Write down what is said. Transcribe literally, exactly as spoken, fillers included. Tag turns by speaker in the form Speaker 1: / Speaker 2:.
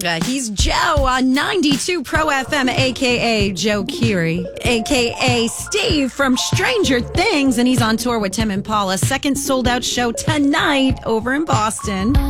Speaker 1: Uh, he's Joe on ninety-two Pro F M, a k a. Joe Keery, a k a. Steve from Stranger Things, and he's on tour with Tim Impala. Second sold-out show tonight over in Boston.